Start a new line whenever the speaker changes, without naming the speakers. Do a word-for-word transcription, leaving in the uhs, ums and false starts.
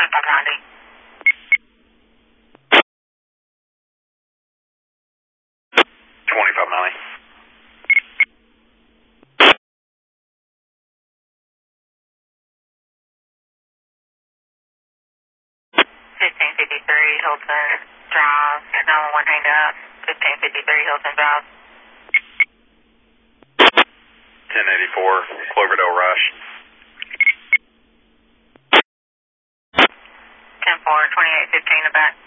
twenty-five ninety.
twenty-five ninety.
fifteen fifty-three Hilton Drive, nine one one hang up. fifteen fifty-three Hilton Drive.
ten eighty-four Cloverdale Rush.
ten four, twenty-eight fifteen in the back.